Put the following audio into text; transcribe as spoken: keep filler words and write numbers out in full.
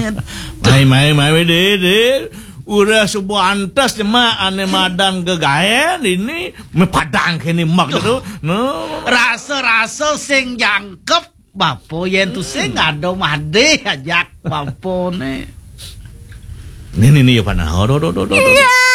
nya. Mai mai mai de de. Udah sebuah antas cuma ane madang gegaen ini me padang kene mak itu. No. Rasa-rasa sing jangkep bapo yen tu sing ngado made ajak bapo ne. Nih nih nih ya panah. Do do do do do.